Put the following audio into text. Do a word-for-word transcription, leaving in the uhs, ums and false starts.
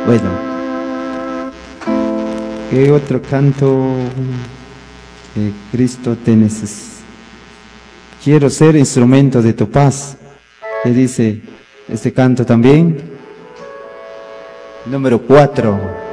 Bueno, ¿qué otro canto? Eh, Cristo te necesita. Quiero ser instrumento de tu paz. ¿Qué dice este canto también? Número cuatro.